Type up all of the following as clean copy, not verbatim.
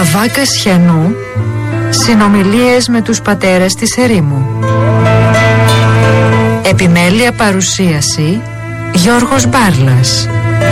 Αβάκα Σιανού, συνομιλίες με τους πατέρες της ερήμου. Επιμέλεια παρουσίαση Γιώργος Μπάρλας.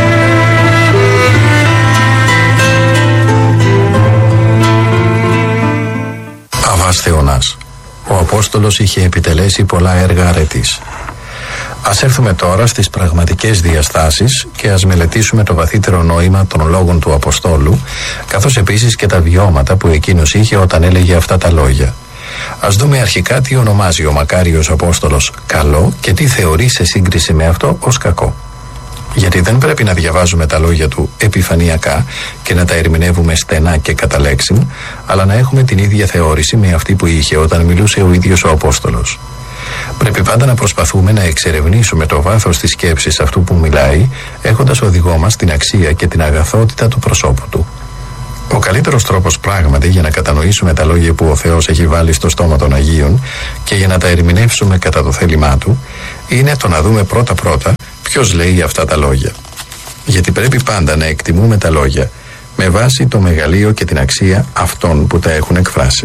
Αβάς Θεωνάς. Ο Απόστολος είχε επιτελέσει πολλά έργα αρετής. Ας έρθουμε τώρα στις πραγματικές διαστάσεις και ας μελετήσουμε το βαθύτερο νόημα των λόγων του Αποστόλου, καθώς επίσης και τα βιώματα που εκείνος είχε όταν έλεγε αυτά τα λόγια. Ας δούμε αρχικά τι ονομάζει ο μακάριος Απόστολος καλό και τι θεωρεί σε σύγκριση με αυτό ως κακό. Γιατί δεν πρέπει να διαβάζουμε τα λόγια του επιφανειακά και να τα ερμηνεύουμε στενά και κατά λέξη, αλλά να έχουμε την ίδια θεώρηση με αυτή που είχε όταν μιλούσε ο ίδιος ο Απόστολος. Πρέπει πάντα να προσπαθούμε να εξερευνήσουμε το βάθος της σκέψης αυτού που μιλάει, έχοντας οδηγό μας την αξία και την αγαθότητα του προσώπου του. Ο καλύτερος τρόπος πράγματι για να κατανοήσουμε τα λόγια που ο Θεός έχει βάλει στο στόμα των Αγίων και για να τα ερμηνεύσουμε κατά το θέλημά του, είναι το να δούμε πρώτα-πρώτα ποιος λέει αυτά τα λόγια. Γιατί πρέπει πάντα να εκτιμούμε τα λόγια με βάση το μεγαλείο και την αξία αυτών που τα έχουν εκφράσει.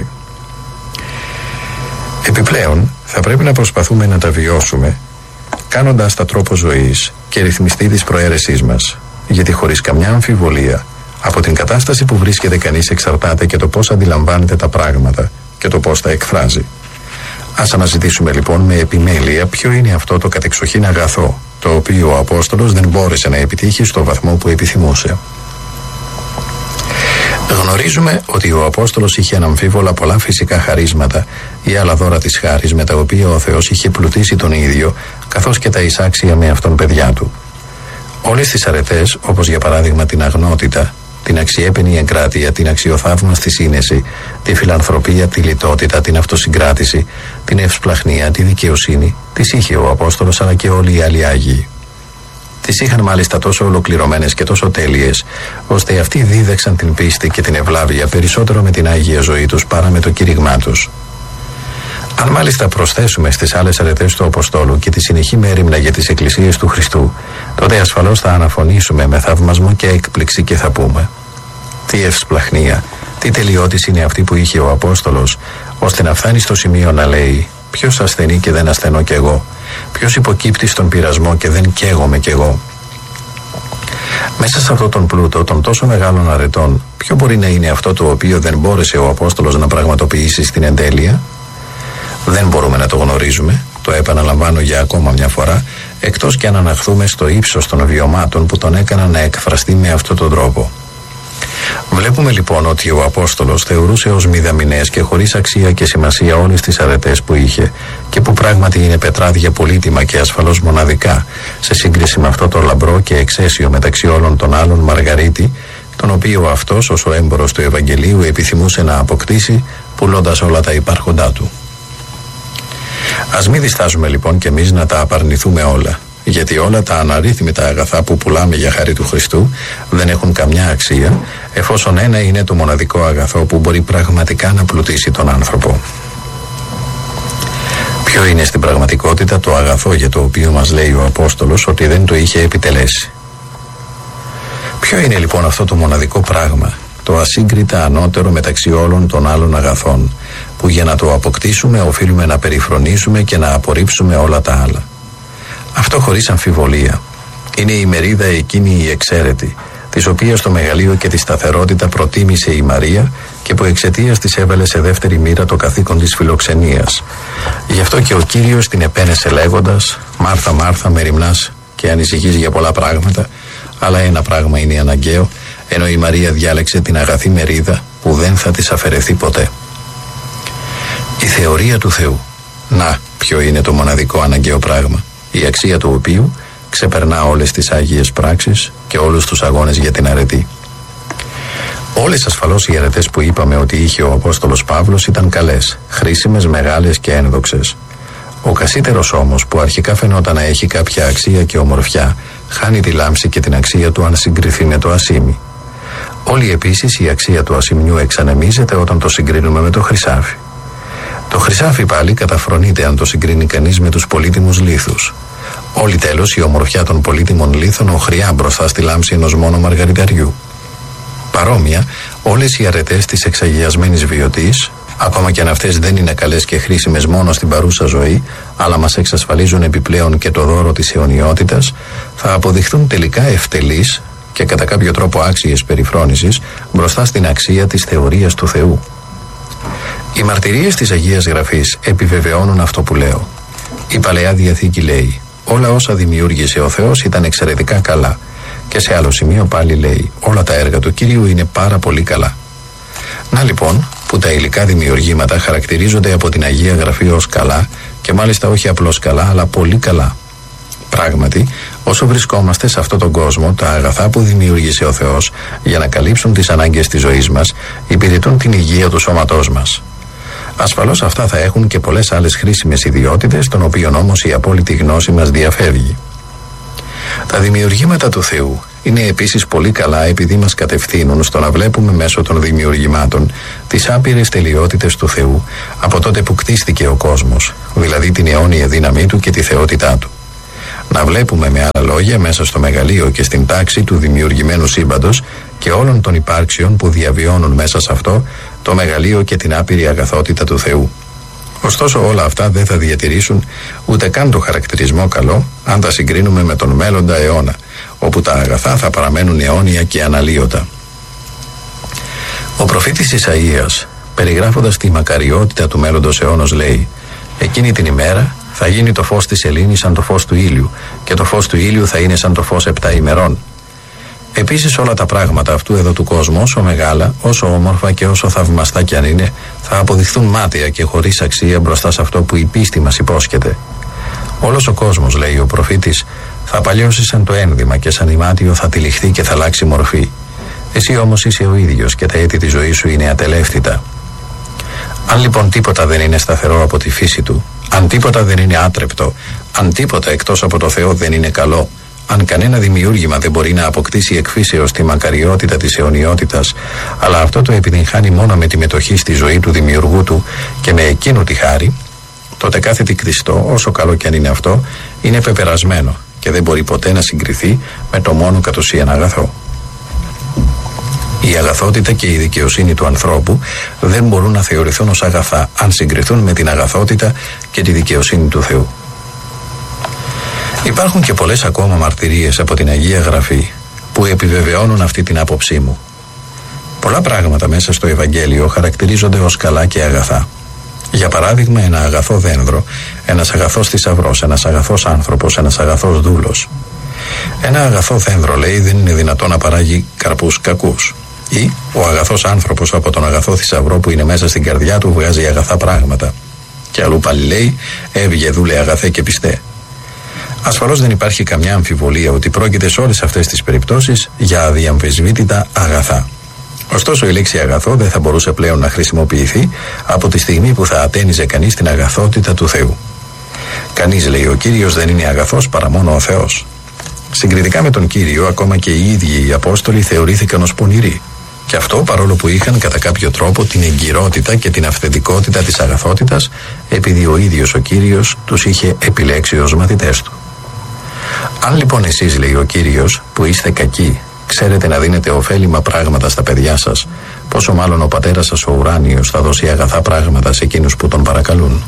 Επιπλέον, θα πρέπει να προσπαθούμε να τα βιώσουμε κάνοντας τα τρόπο ζωής και ρυθμιστή της προαίρεσής μας, γιατί χωρίς καμιά αμφιβολία από την κατάσταση που βρίσκεται κανείς εξαρτάται και το πώς αντιλαμβάνεται τα πράγματα και το πώς τα εκφράζει. Ας αναζητήσουμε λοιπόν με επιμέλεια ποιο είναι αυτό το κατεξοχήν αγαθό, το οποίο ο Απόστολος δεν μπόρεσε να επιτύχει στο βαθμό που επιθυμούσε. Γνωρίζουμε ότι ο Απόστολος είχε αναμφίβολα πολλά φυσικά χαρίσματα ή άλλα δώρα της χάρης με τα οποία ο Θεός είχε πλουτίσει τον ίδιο, καθώς και τα εισάξια με αυτόν παιδιά του. Όλες τις αρετές, όπως για παράδειγμα την αγνότητα, την αξιέπαινη εγκράτεια, την αξιοθαύμαστη σύνεση, τη φιλανθρωπία, τη λιτότητα, την αυτοσυγκράτηση, την ευσπλαχνία, τη δικαιοσύνη, τις είχε ο Απόστολος αλλά και όλοι οι άλλοι Άγιοι. Τις είχαν μάλιστα τόσο ολοκληρωμένες και τόσο τέλειες, ώστε αυτοί δίδαξαν την πίστη και την ευλάβεια περισσότερο με την Άγια ζωή τους παρά με το κήρυγμά τους. Αν μάλιστα προσθέσουμε στις άλλες αρετές του Αποστόλου και τη συνεχή μέριμνα για τις εκκλησίες του Χριστού, τότε ασφαλώς θα αναφωνήσουμε με θαυμασμό και έκπληξη και θα πούμε: τι ευσπλαχνία, τι τελειότης είναι αυτή που είχε ο Απόστολος, ώστε να φτάνει στο σημείο να λέει: ποιος ασθενεί και δεν ασθενώ κι εγώ, ποιος υποκύπτει στον πειρασμό και δεν καίγομαι κι εγώ. Μέσα σε αυτόν τον πλούτο των τόσο μεγάλων αρετών, ποιο μπορεί να είναι αυτό το οποίο δεν μπόρεσε ο Απόστολος να πραγματοποιήσει στην εντέλεια? Δεν μπορούμε να το γνωρίζουμε, το επαναλαμβάνω για ακόμα μια φορά, εκτός και αν αναχθούμε στο ύψος των βιωμάτων που τον έκαναν να εκφραστεί με αυτόν τον τρόπο. Βλέπουμε λοιπόν ότι ο Απόστολος θεωρούσε ως μηδαμινές και χωρίς αξία και σημασία όλες τις αρετές που είχε και που πράγματι είναι πετράδια πολύτιμα και ασφαλώς μοναδικά σε σύγκριση με αυτό το λαμπρό και εξαίσιο μεταξύ όλων των άλλων Μαργαρίτη, τον οποίο αυτός ως ο έμπορος του Ευαγγελίου επιθυμούσε να αποκτήσει πουλώντας όλα τα υπάρχοντά του. Ας μην διστάζουμε λοιπόν κι εμείς να τα απαρνηθούμε όλα, γιατί όλα τα αναρρύθμιτα αγαθά που πουλάμε για χάρη του Χριστού δεν έχουν καμιά αξία, εφόσον ένα είναι το μοναδικό αγαθό που μπορεί πραγματικά να πλουτίσει τον άνθρωπο. Ποιο είναι στην πραγματικότητα το αγαθό για το οποίο μας λέει ο Απόστολος ότι δεν το είχε επιτελέσει? Ποιο είναι λοιπόν αυτό το μοναδικό πράγμα, το ασύγκριτα ανώτερο μεταξύ όλων των άλλων αγαθών, που για να το αποκτήσουμε οφείλουμε να περιφρονήσουμε και να απορρίψουμε όλα τα άλλα? Αυτό χωρίς αμφιβολία είναι η μερίδα εκείνη η εξαίρετη, της οποίας το μεγαλείο και τη σταθερότητα προτίμησε η Μαρία και που εξαιτίας της έβαλε σε δεύτερη μοίρα το καθήκον της φιλοξενίας. Γι' αυτό και ο Κύριος την επένεσε λέγοντας: «Μάρθα, Μάρθα, μεριμνάς και ανησυχείς για πολλά πράγματα, αλλά ένα πράγμα είναι αναγκαίο», ενώ η Μαρία διάλεξε την αγαθή μερίδα που δεν θα της αφαιρεθεί ποτέ. Η θεωρία του Θεού. Να, ποιο είναι το μοναδικό αναγκαίο πράγμα, η αξία του οποίου ξεπερνά όλες τις Άγιες πράξεις και όλους τους αγώνες για την αρετή. Όλες ασφαλώς οι αρετές που είπαμε ότι είχε ο Απόστολος Παύλος ήταν καλές, χρήσιμες, μεγάλες και ένδοξες. Ο κασίτερος όμως, που αρχικά φαινόταν να έχει κάποια αξία και ομορφιά, χάνει τη λάμψη και την αξία του αν συγκριθεί με το ασίμι. Όλη επίσης η αξία του ασημιού εξανεμίζεται όταν το συγκρίνουμε με το χρυσάφι. Το χρυσάφι πάλι καταφρονείται αν το συγκρίνει κανείς με τους πολύτιμους λίθους. Όλη τέλος η ομορφιά των πολύτιμων λίθων οχριά μπροστά στη λάμψη ενός μόνο μαργαριταριού. Παρόμοια, όλες οι αρετές της εξαγιασμένης βιωτής, ακόμα και αν αυτές δεν είναι καλές και χρήσιμες μόνο στην παρούσα ζωή, αλλά μας εξασφαλίζουν επιπλέον και το δώρο της αιωνιότητας, θα αποδειχθούν τελικά ευτελείς και κατά κάποιο τρόπο άξιες περιφρόνησης μπροστά στην αξία της θεωρίας του Θεού. Οι μαρτυρίες της Αγίας Γραφής επιβεβαιώνουν αυτό που λέω. Η Παλαιά Διαθήκη λέει: όλα όσα δημιούργησε ο Θεός ήταν εξαιρετικά καλά. Και σε άλλο σημείο πάλι λέει: όλα τα έργα του Κυρίου είναι πάρα πολύ καλά. Να λοιπόν, που τα υλικά δημιουργήματα χαρακτηρίζονται από την Αγία Γραφή ως καλά, και μάλιστα όχι απλώς καλά, αλλά πολύ καλά. Πράγματι, όσο βρισκόμαστε σε αυτόν τον κόσμο, τα αγαθά που δημιούργησε ο Θεός για να καλύψουν τις ανάγκες της ζωής μας υπηρετούν την υγεία του σώματός μας. Ασφαλώς αυτά θα έχουν και πολλές άλλες χρήσιμες ιδιότητες, των οποίων όμως η απόλυτη γνώση μας διαφεύγει. Τα δημιουργήματα του Θεού είναι επίσης πολύ καλά επειδή μας κατευθύνουν στο να βλέπουμε μέσω των δημιουργημάτων τις άπειρες τελειότητες του Θεού από τότε που κτίστηκε ο κόσμος, δηλαδή την αιώνια δύναμή του και τη θεότητά του. Να βλέπουμε με άλλα λόγια μέσα στο μεγαλείο και στην τάξη του δημιουργημένου σύμπαντος και όλων των υπάρξεων που διαβιώνουν μέσα σε αυτό το μεγαλείο και την άπειρη αγαθότητα του Θεού. Ωστόσο όλα αυτά δεν θα διατηρήσουν ούτε καν το χαρακτηρισμό καλό αν τα συγκρίνουμε με τον μέλλοντα αιώνα, όπου τα αγαθά θα παραμένουν αιώνια και αναλύωτα. Ο προφήτης Ισαΐας, περιγράφοντας τη μακαριότητα του μέλλοντος αιώνος, λέει: εκείνη την ημέρα θα γίνει το φως της σελήνης σαν το φως του ήλιου, και το φως του ήλιου θα είναι σαν το φως 7 ημερών. Επίσης όλα τα πράγματα αυτού εδώ του κόσμου, όσο μεγάλα, όσο όμορφα και όσο θαυμαστά κι αν είναι, θα αποδειχθούν μάταια και χωρίς αξία μπροστά σε αυτό που η πίστη μας υπόσχεται. Όλος ο κόσμος, λέει ο προφήτης, θα παλιώσει σαν το ένδυμα και σαν ημάτιο θα τυλιχθεί και θα αλλάξει μορφή. Εσύ όμως είσαι ο ίδιος και τα έτη της ζωής σου είναι ατελεύτητα. Αν λοιπόν τίποτα δεν είναι σταθερό από τη φύση του, αν τίποτα δεν είναι άτρεπτο, αν τίποτα εκτός από το Θεό δεν είναι καλό, αν κανένα δημιούργημα δεν μπορεί να αποκτήσει εκφύσεως τη μακαριότητα της αιωνιότητας, αλλά αυτό το επιτυγχάνει μόνο με τη μετοχή στη ζωή του δημιουργού του και με εκείνου τη χάρη, τότε κάθε τι κτιστό, όσο καλό κι αν είναι αυτό, είναι πεπερασμένο και δεν μπορεί ποτέ να συγκριθεί με το μόνο κατ' ουσίαν αγαθό. Η αγαθότητα και η δικαιοσύνη του ανθρώπου δεν μπορούν να θεωρηθούν ως αγαθά αν συγκριθούν με την αγαθότητα και τη δικαιοσύνη του Θεού. Υπάρχουν και πολλές ακόμα μαρτυρίες από την Αγία Γραφή που επιβεβαιώνουν αυτή την άποψή μου. Πολλά πράγματα μέσα στο Ευαγγέλιο χαρακτηρίζονται ως καλά και αγαθά. Για παράδειγμα, ένα αγαθό δένδρο, ένας αγαθός θησαυρός, ένας αγαθός άνθρωπος, ένας αγαθός δούλος. Ένα αγαθό δένδρο, λέει, δεν είναι δυνατό να παράγει καρπούς κακούς. Ή ο αγαθός άνθρωπος από τον αγαθό θησαυρό που είναι μέσα στην καρδιά του βγάζει αγαθά πράγματα. Και αλλού πάλι λέει: έβγε δούλε αγαθέ και πιστέ. Ασφαλώς δεν υπάρχει καμιά αμφιβολία ότι πρόκειται σε όλες αυτές τις περιπτώσεις για αδιαμφισβήτητα αγαθά. Ωστόσο η λέξη αγαθό δεν θα μπορούσε πλέον να χρησιμοποιηθεί από τη στιγμή που θα ατένιζε κανείς την αγαθότητα του Θεού. Κανείς, λέει ο Κύριος, δεν είναι αγαθός παρά μόνο ο Θεός. Συγκριτικά με τον Κύριο, ακόμα και οι ίδιοι οι Απόστολοι θεωρήθηκαν ως πονηροί. Και αυτό παρόλο που είχαν κατά κάποιο τρόπο την εγκυρότητα και την αυθεντικότητα της αγαθότητας, επειδή ο ίδιος ο Κύριος τους είχε επιλέξει ως μαθητές του. Αν λοιπόν εσείς, λέει ο Κύριος, που είστε κακοί, ξέρετε να δίνετε ωφέλιμα πράγματα στα παιδιά σας, πόσο μάλλον ο Πατέρας σας ο ουράνιος θα δώσει αγαθά πράγματα σε εκείνους που τον παρακαλούν.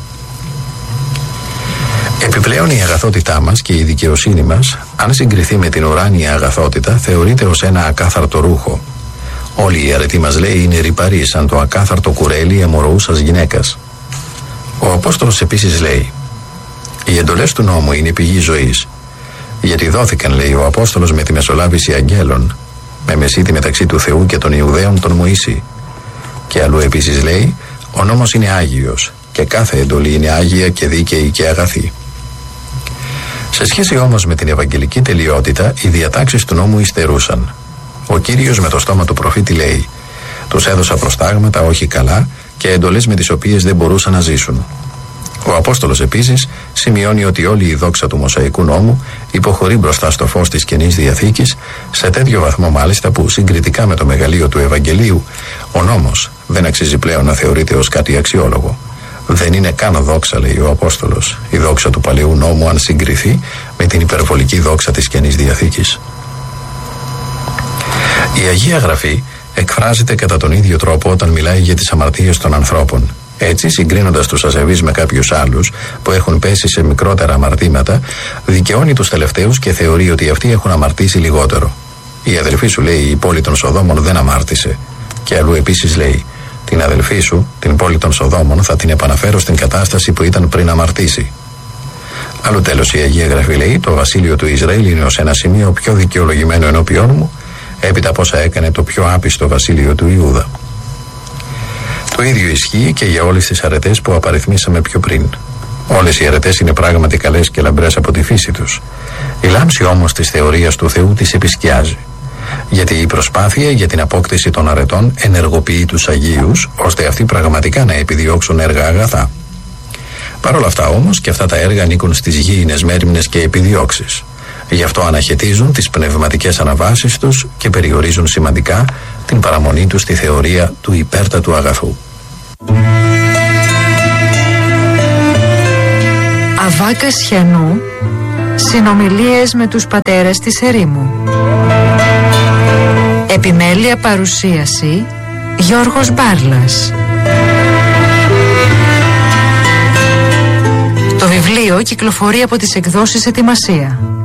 Επιπλέον η αγαθότητά μας και η δικαιοσύνη μας, αν συγκριθεί με την ουράνια αγαθότητα, θεωρείται ως ένα ακάθαρτο ρούχο. Όλη η αρετή μας, λέει, είναι ρυπαρή σαν το ακάθαρτο κουρέλι αμοροούσας γυναίκας. Ο Απόστολος επίσης λέει: οι εντολές του νόμου είναι πηγή ζωής, γιατί δόθηκαν, λέει ο Απόστολος, με τη μεσολάβηση αγγέλων, με μεσίτη μεταξύ του Θεού και των Ιουδαίων τον Μωυσή. Και αλλού επίσης λέει: ο νόμος είναι άγιος και κάθε εντολή είναι άγια και δίκαιη και αγαθή. Σε σχέση όμως με την ευαγγελική τελειότητα, οι διατάξεις του νόμου υστερούσαν. Ο Κύριος με το στόμα του προφήτη λέει: τους έδωσα προστάγματα όχι καλά και εντολές με τις οποίες δεν μπορούσαν να ζήσουν. Ο Απόστολος επίσης σημειώνει ότι όλη η δόξα του Μωσαϊκού νόμου υποχωρεί μπροστά στο φως της Καινής Διαθήκης, σε τέτοιο βαθμό μάλιστα που συγκριτικά με το μεγαλείο του Ευαγγελίου, ο νόμος δεν αξίζει πλέον να θεωρείται ως κάτι αξιόλογο. Δεν είναι καν δόξα, λέει ο Απόστολος, η δόξα του Παλαιού Νόμου, αν συγκριθεί με την υπερβολική δόξα της Καινής Διαθήκης. Η Αγία Γραφή εκφράζεται κατά τον ίδιο τρόπο όταν μιλάει για τις αμαρτίες των ανθρώπων. Έτσι, συγκρίνοντας τους ασεβείς με κάποιους άλλους που έχουν πέσει σε μικρότερα αμαρτήματα, δικαιώνει τους τελευταίους και θεωρεί ότι αυτοί έχουν αμαρτήσει λιγότερο. Η αδελφή σου, λέει, η πόλη των Σοδόμων δεν αμάρτησε. Και αλλού επίσης λέει: την αδελφή σου, την πόλη των Σοδόμων, θα την επαναφέρω στην κατάσταση που ήταν πριν αμαρτήσει. Αλλού τέλος η Αγία Γραφή λέει: το βασίλειο του Ισραήλ είναι ως ένα σημείο πιο δικαιολογημένο ενώπιόν μου, έπειτα από όσα έκανε το πιο άπιστο βασίλειο του Ιούδα. Το ίδιο ισχύει και για όλες τις αρετές που απαριθμίσαμε πιο πριν. Όλες οι αρετές είναι πράγματι καλές και λαμπρές από τη φύση τους. Η λάμψη όμως της θεωρίας του Θεού τις επισκιάζει. Γιατί η προσπάθεια για την απόκτηση των αρετών ενεργοποιεί τους Αγίους, ώστε αυτοί πραγματικά να επιδιώξουν έργα αγαθά. Παρ' όλα αυτά όμως και αυτά τα έργα ανήκουν στις γήινες μέριμνες και επιδιώξεις. Γι' αυτό αναχαιτίζουν τις πνευματικές αναβάσεις τους και περιορίζουν σημαντικά την παραμονή τους στη θεωρία του υπέρτατου αγαθού. Αβάκα Σιανού, συνομιλίες με τους πατέρες της ερήμου. Επιμέλεια παρουσίαση Γιώργος Μπάρλας. Το βιβλίο κυκλοφορεί από τις εκδόσεις Ετοιμασία.